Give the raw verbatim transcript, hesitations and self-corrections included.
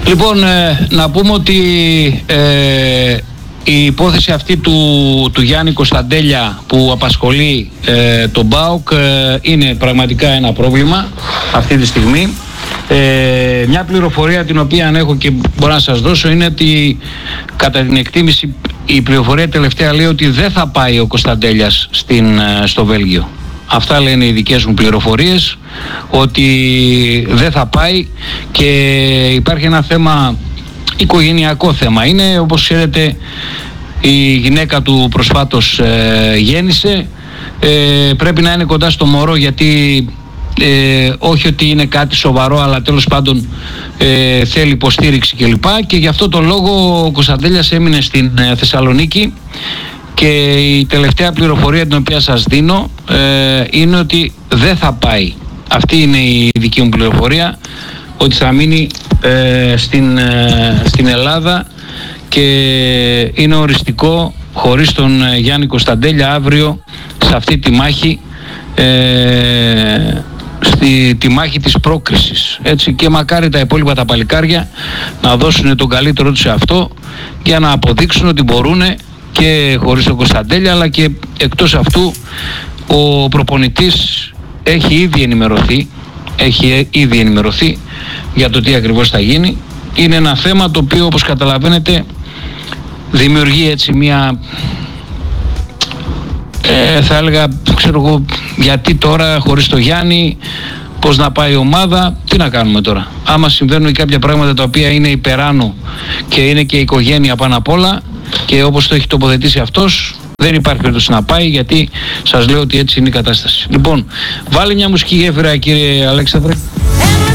Λοιπόν, ε, να πούμε ότι ε, η υπόθεση αυτή του, του Γιάννη Κωνσταντέλια που απασχολεί ε, τον ΠΑΟΚ ε, είναι πραγματικά ένα πρόβλημα αυτή τη στιγμή. Ε, μια πληροφορία την οποία έχω και μπορώ να σας δώσω είναι ότι κατά την εκτίμηση η πληροφορία τελευταία λέει ότι δεν θα πάει ο Κωνσταντέλιας στην, στο Βέλγιο. Αυτά λένε οι δικές μου πληροφορίες, ότι δεν θα πάει και υπάρχει ένα θέμα, οικογενειακό θέμα. Είναι, όπως ξέρετε, η γυναίκα του προσφάτως ε, γέννησε, ε, πρέπει να είναι κοντά στο μωρό γιατί ε, όχι ότι είναι κάτι σοβαρό αλλά τέλος πάντων ε, θέλει υποστήριξη κλπ. Και γι' αυτό το λόγο ο Κωνσταντέλιας έμεινε στην ε, Θεσσαλονίκη. Και η τελευταία πληροφορία την οποία σας δίνω ε, είναι ότι δεν θα πάει. Αυτή είναι η δική μου πληροφορία, ότι θα μείνει ε, στην, ε, στην Ελλάδα και είναι οριστικό χωρίς τον ε, Γιάννη Κωνσταντέλια αύριο σε αυτή τη μάχη, ε, στη τη μάχη της πρόκρισης. Έτσι, και μακάρι τα υπόλοιπα τα παλικάρια να δώσουν τον καλύτερο τους σε αυτό για να αποδείξουν ότι μπορούν και χωρίς τον Κωνσταντέλια, αλλά και εκτός αυτού ο προπονητής έχει ήδη ενημερωθεί έχει ήδη ενημερωθεί για το τι ακριβώς θα γίνει. Είναι ένα θέμα το οποίο, όπως καταλαβαίνετε, δημιουργεί έτσι μια ε, θα έλεγα, ξέρω εγώ, γιατί τώρα χωρίς το Γιάννη, πώς να πάει η ομάδα, τι να κάνουμε τώρα. Άμα συμβαίνουν κάποια πράγματα τα οποία είναι υπεράνω και είναι και η οικογένεια πάνω απ' όλα, και όπως το έχει τοποθετήσει αυτός, δεν υπάρχει περίπτωση να πάει, γιατί σας λέω ότι έτσι είναι η κατάσταση. Λοιπόν, βάλε μια μουσική γέφυρα, κύριε Αλέξανδρε.